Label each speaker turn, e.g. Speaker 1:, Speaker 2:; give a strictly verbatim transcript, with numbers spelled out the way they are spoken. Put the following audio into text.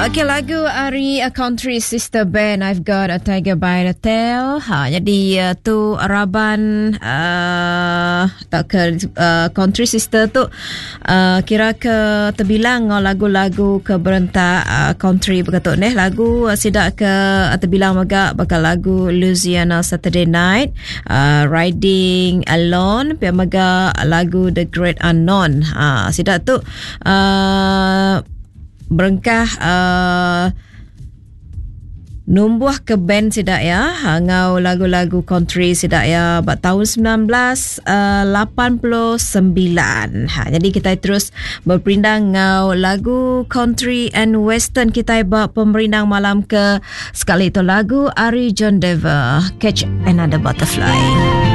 Speaker 1: Okay, lagu Ari, a country sister band, I've Got a Tiger by the Tail. Ha, jadi uh, tu Araban uh, tak ke uh, country sister tu uh, kira ke terbilang lagu-lagu ke berentak uh, country berkatuk neh. Lagu uh, sidak ke uh, terbilang magak bakal lagu Louisiana Saturday Night, uh, Riding Alone, pia magak lagu The Great Unknown. Ha, sidak tu uh, berengkah uh, numbuh ke band sidak ya, ngau lagu-lagu country sidak ya buat tahun sembilan belas lapan puluh sembilan. Ha, jadi kita terus berperindang ngau lagu country and western. Kita buat pemerindang malam ke sekali itu lagu Ari John Denver, Catch Another Butterfly.